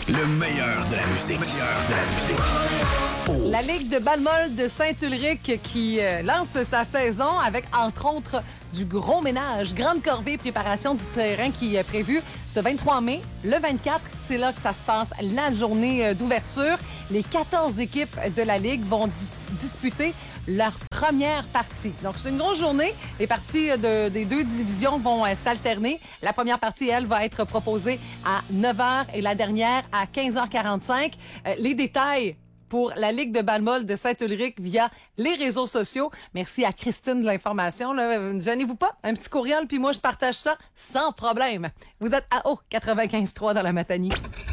Le meilleur de la musique. La Ligue de Balmol de Saint-Ulrich qui lance sa saison avec, entre autres, du gros ménage. Grande corvée, préparation du terrain qui est prévue ce 23 mai. Le 24, c'est là que ça se passe, la journée d'ouverture. Les 14 équipes de la Ligue vont disputer leur première partie. Donc, c'est une grosse journée. Les parties des deux divisions vont s'alterner. La première partie, elle, va être proposée à 9h et la dernière à 15h45. Les détails pour la Ligue de Balmol de Saint-Ulrich via les réseaux sociaux. Merci à Christine de l'information. Ne gênez-vous pas, un petit courriel, puis moi, je partage ça sans problème. Vous êtes à 95.3 dans la Matanie.